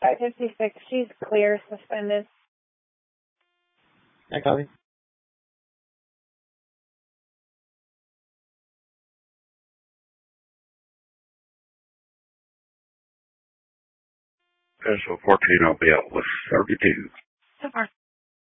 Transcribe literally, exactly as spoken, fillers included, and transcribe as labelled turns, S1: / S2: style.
S1: five fifty-six, she's clear, suspended.
S2: I copy.
S3: So fourteen will be out with thirty-two.
S1: So far.